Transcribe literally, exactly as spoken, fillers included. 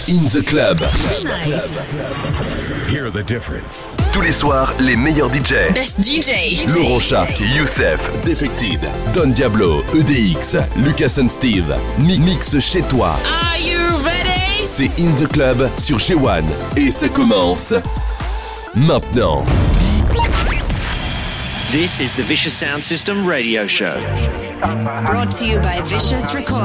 In the Club. Hear the difference. Tous les soirs, les meilleurs D J. Best D J. Laurent Shark, Youssef, Defected, Don Diablo, E D X, Lucas and Steve. Mi- mix chez toi. Are you ready? C'est In the Club sur G one. Et ça commence maintenant. This is the Vicious Sound System radio show. Brought to you by Vicious Records.